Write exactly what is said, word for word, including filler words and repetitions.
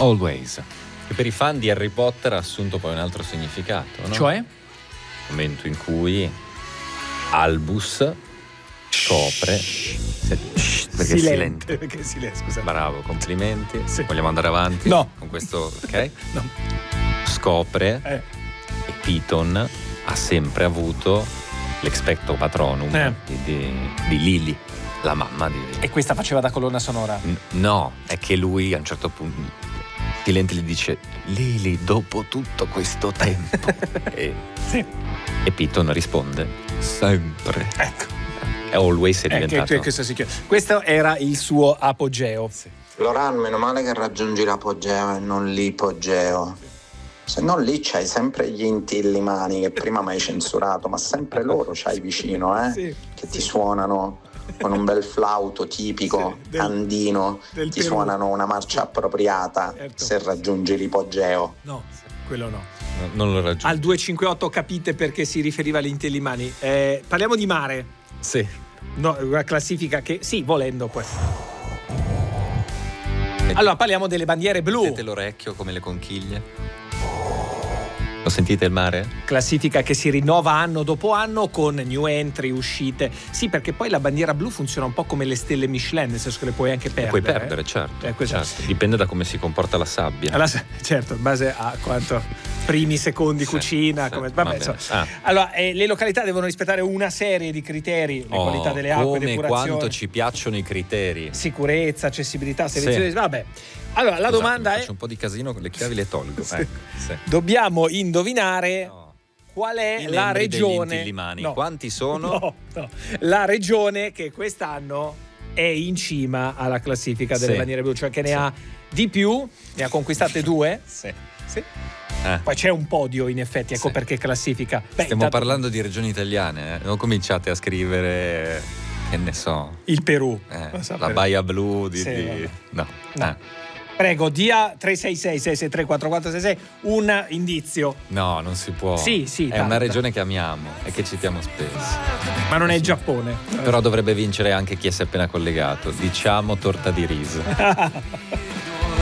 Always. Che per i fan di Harry Potter ha assunto poi un altro significato, no? Cioè? Il momento in cui Albus scopre se, shh, perché silente, è silente. Perché è silente, scusa. Bravo, complimenti. Sì. Vogliamo andare avanti? No. Con questo, ok? No. Scopre Eh. che Piton ha sempre avuto l'expecto patronum Eh. di, di, di Lily, la mamma di... E questa faceva da colonna sonora? N- no, è che lui a un certo punto Silente gli dice: Lily, dopo tutto questo tempo. e, Sì. e Piton risponde: sempre. Ecco. È Always è Eh, che- diventato. che- questo, si chiama- questo era il suo apogeo. Sì. Loran, meno male che raggiungi l'apogeo e non l'ipogeo. Se no lì c'hai sempre gli intillimani che prima mi hai censurato, ma sempre loro c'hai vicino, eh? Sì, Che ti suonano con un bel flauto tipico Sì, del- andino, del ti Perù. suonano una marcia appropriata Certo. se raggiungi l'ipogeo. No, quello no. No, non lo raggiungo. Al due cinquantotto capite perché si riferiva agli intellimani. Eh, parliamo di mare. Sì. No, una classifica che sì, volendo poi. Allora parliamo delle bandiere blu. Mettete l'orecchio come le conchiglie. Lo sentite il mare? Classifica che si rinnova anno dopo anno con new entry, uscite. Sì, perché poi la bandiera blu funziona un po' come le stelle Michelin, nel senso che le puoi anche perdere. Puoi perdere, certo, Eh, questo- certo. Dipende da come si comporta la sabbia. Allora, certo, in base a quanto primi, secondi, Sì, cucina, sì, come... va Vabbè, bene. insomma. Ah. Allora, eh, le località devono rispettare una serie di criteri, le Oh, qualità delle acque, come depurazione, quanto ci piacciono i criteri. sicurezza, accessibilità, servizi, Sì. vabbè. Allora, la Scusate, domanda faccio è: un po' di casino con le chiavi, le tolgo. Sì. Ecco, sì. dobbiamo indovinare No. qual è I la membri degli regione. intillimani, No. quanti sono? No, no. La regione che quest'anno è in cima alla classifica delle Sì. bandiere blu, cioè che ne Sì. ha di più, ne ha conquistate due. Sì. Sì. Eh. Poi c'è un podio, in effetti, ecco Sì. perché classifica. Beh, Stiamo intanto parlando di regioni italiane, eh? Non cominciate a scrivere, che ne so, il Perù. eh, Lo so la per- Baia Blu di... Sì, di- vabbè. No. No. Eh. Prego, dia tre sei sei sei sei tre quattro quattro sei sei un indizio. No, non si può. Sì, sì, È dai, una dai. regione che amiamo e che citiamo spesso. Ma non è il Giappone. Però dovrebbe vincere anche chi si è appena collegato. Diciamo torta di riso.